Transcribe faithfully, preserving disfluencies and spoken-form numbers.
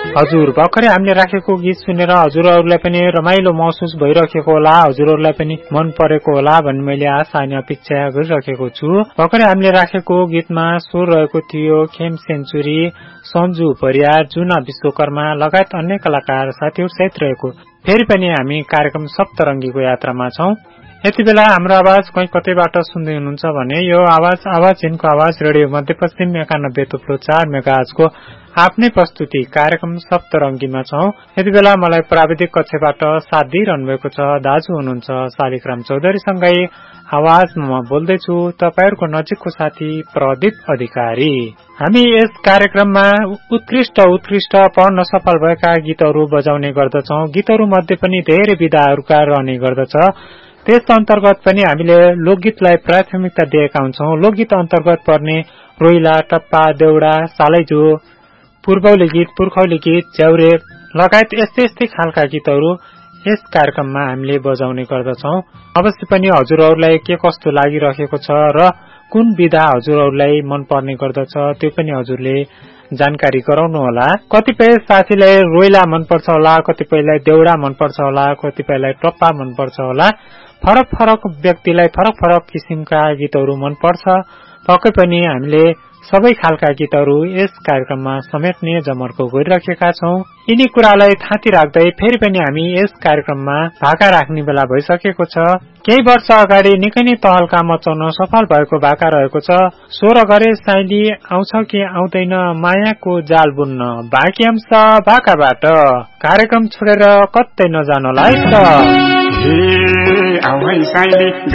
हजुर भर्खरै हामीले राखेको गीत सुनेर हजुरहरूलाई पनि रमाइलो महसुस भइरहेको होला, हजुरहरूलाई पनि मन परेको होला भन्ने मैले आशा अनि अपेक्षा गरिरहेको छु। भर्खरै हामीले राखेको गीतमा स्वर रहेको थियो खेम सेन्चुरी, सन्जु परियार, जुना विश्वकर्मा लगायत अन्य कलाकार साथीहरू सहित रहेको। फेरि पनि हामी कार्यक्रम सप्तरङ्गीको यात्रामा छौं। यति बेला हाम्रो आवाज कहीँ कतैबाट सुन्दै हुनुहुन्छ भने यो आवाज आवाज इनको आवाज रेडियो मध्यपश्चिम एकानब्बे थुप्रो चार मेगाहर्जको आफ्नै प्रस्तुति कार्यक्रम सप्तरङ्गीमा छौं। यति बेला मलाई प्राविधिक कक्षबाट साथ दिइरहनु भएको छ दाजु हुनुहुन्छ शालिग्राम चौधरीसँगै आवाजमा म बोल्दैछु तपाईहरुको नजिकको साथी प्रदीप अधिकारी। हामी यस कार्यक्रममा उत्कृष्ट उत्कृष्ट पढ्न सफल भएका गीतहरू बजाउने गर्दछौं। गीतहरू मध्ये पनि धेरै विधाहरूका रहने गर्दछ। त्यस अन्तर्गत पनि हामीले लोकगीतलाई प्राथमिकता दिएका हुन्छौं। लोकगीत अन्तर्गत पर्ने रोइला, टप्पा, देउडा, सालैजो, पूर्वौली गीत, पुर्खौली गीत, च्याउरे लगायत यस्तै यस्तै खालका गीतहरू यस कार्यक्रममा हामीले बजाउने गर्दछौं। अवश्य पनि हजुरहरूलाई के कस्तो लागिरहेको छ र कुन विधा हजुरहरूलाई मन पर्ने गर्दछ त्यो पनि हजुरले जानकारी गराउनु होला। कतिपय साथीलाई रोइला मनपर्छ होला, कतिपयलाई देउडा मनपर्छ होला, कतिपयलाई टप्पा मनपर्छ होला। फरक फरक व्यक्तिलाई फरक फरक किसिमका गीतहरू मनपर्छ। पक्कै पनि हामीले सबै खालका गीतहरू यस कार्यक्रममा समेट्ने जमर्को गरिराखेका छौं। यिनी कुरालाई थाती राख्दै फेरि पनि हामी यस कार्यक्रममा भाका राख्ने बेला भइसकेको छ। केही वर्ष अगाडि निकै नै तहल्का मचाउन सफल भएको भाका रहेको छ। स्वर गरे साइली आउँछ कि आउँदैन मायाको जाल बुन्न, बाँकी अंश भाकाबाट। कार्यक्रम छोडेर कतै नजानुहोला है त।